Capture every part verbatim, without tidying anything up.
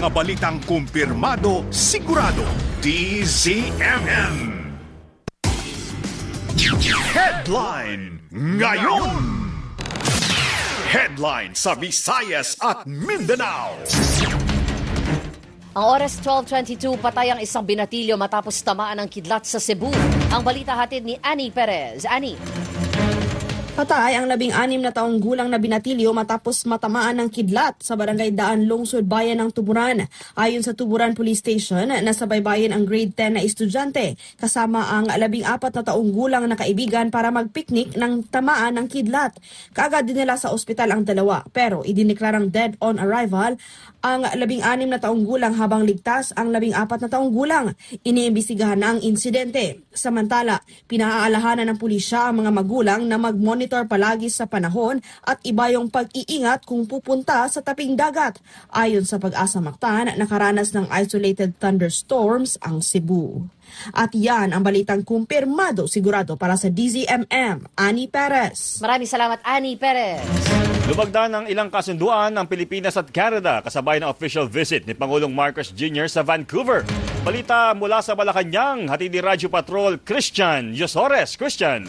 Mga balitang kumpirmado, sigurado. D Z M M. Headline ngayon. Headline sa Visayas at Mindanao. Ang oras twelve twenty-two, patay ang isang binatilyo matapos tamaan ng kidlat sa Cebu. Ang balita hatid ni Annie Perez. Annie. Patay ang labing-anim na taong gulang na binatilyo matapos matamaan ng kidlat sa barangay Daan, Lungsod, Bayan ng Tuburan. Ayon sa Tuburan Police Station, nasa baybayin ang grade ten na estudyante kasama ang labing-apat na taong gulang na kaibigan para magpiknik ng tamaan ng kidlat. Kaagad dinala sa ospital ang dalawa pero idineklarang dead on arrival ang labing-anim na taong gulang habang ligtas ang labing-apat na taong gulang. Iniimbestigahan na ang insidente. Samantala, pinaaalahanan ng pulisya ang mga magulang na mag-monitor monitor palagi sa panahon at iba yung pag-iingat kung pupunta sa taping dagat. Ayon sa Pag-asa Mactan, nakaranas ng isolated thunderstorms ang Cebu. At yan ang balitang kumpirmado sigurado para sa D Z M M. Annie Perez. Maraming salamat, Annie Perez. Lumagda ng ilang kasunduan ng Pilipinas at Canada kasabay ng official visit ni Pangulong Marcos Junior sa Vancouver. Balita mula sa Malacanang, hatid ni Radyo Patrol Christian Yosores. Christian.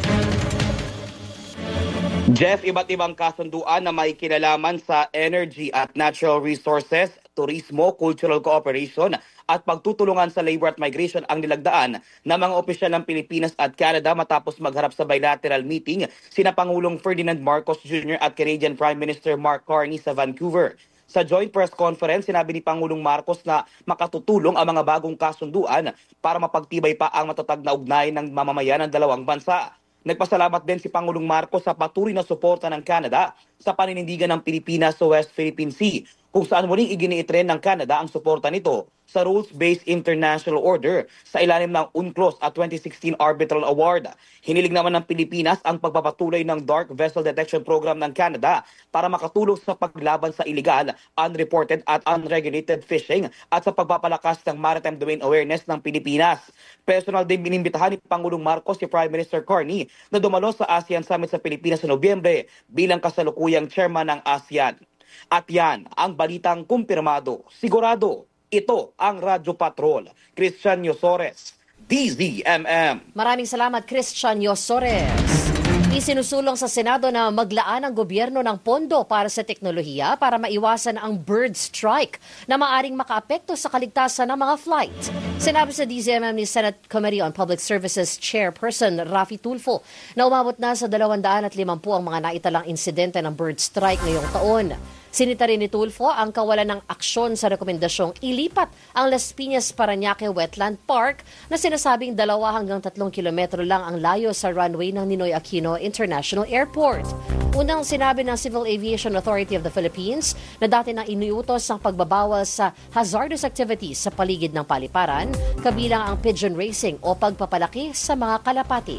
Jeff, iba't ibang kasunduan na may kinalaman sa energy at natural resources, turismo, cultural cooperation at pagtutulungan sa labor at migration ang nilagdaan ng mga opisyal ng Pilipinas at Canada matapos magharap sa bilateral meeting sina Pangulong Ferdinand Marcos Junior at Canadian Prime Minister Mark Carney sa Vancouver. Sa joint press conference, sinabi ni Pangulong Marcos na makatutulong ang mga bagong kasunduan para mapagtibay pa ang matatag na ugnayan ng mamamayan ng dalawang bansa. Nagpasalamat din si Pangulong Marcos sa patuloy na suporta ng Canada sa paninindigan ng Pilipinas sa West Philippine Sea, kung saan muling iginiit rin ng Canada ang suporta nito sa Rules-Based International Order sa ilalim ng UNCLOS at twenty sixteen Arbitral Award. Hiniling naman ng Pilipinas ang pagpapatuloy ng Dark Vessel Detection Program ng Canada para makatulong sa paglaban sa illegal, unreported at unregulated fishing at sa pagpapalakas ng maritime domain awareness ng Pilipinas. Personal din binimbitahan ni Pangulong Marcos si Prime Minister Carney na dumalo sa ASEAN Summit sa Pilipinas sa Nobyembre bilang kasalukuyang chairman ng ASEAN. At yan ang balitang kumpirmado, sigurado. Ito ang Radyo Patrol. Christian Yosores, D Z M M. Maraming salamat, Christian Yosores. Isinusulong sa Senado na maglaan ang gobyerno ng pondo para sa teknolohiya para maiwasan ang bird strike na maaring makaapekto sa kaligtasan ng mga flight. Sinabi sa D Z M M ni Senate Committee on Public Services Chairperson Raffy Tulfo na umabot na sa dalawang daan at limampu ang mga naitalang insidente ng bird strike ngayong taon. Sinita rin ni Tulfo ang kawalan ng aksyon sa rekomendasyong ilipat ang Las Piñas Parañaque Wetland Park na sinasabing dalawa hanggang tatlong kilometro lang ang layo sa runway ng Ninoy Aquino International Airport. Unang sinabi ng Civil Aviation Authority of the Philippines na dati nang iniutos ang pagbabawal sa hazardous activities sa paligid ng paliparan, kabilang ang pigeon racing o pagpapalaki sa mga kalapati.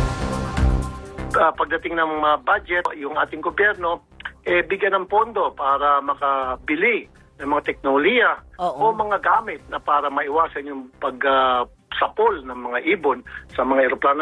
Uh, pagdating ng uh, budget, yung ating gobyerno, eh, bigyan ng pondo para makabili ng mga teknolohiya o mga gamit na para maiwasan yung pag uh, sapol ng mga ibon sa mga eroplano